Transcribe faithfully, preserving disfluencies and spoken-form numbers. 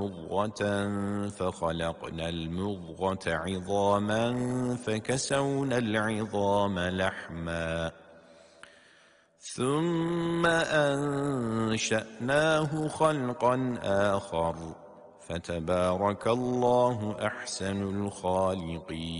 مضغة فخلقنا المضغة عظاما فكسونا العظام لحما ثم أنشأناه خلقا آخر فتبارك الله أحسن الخالقين.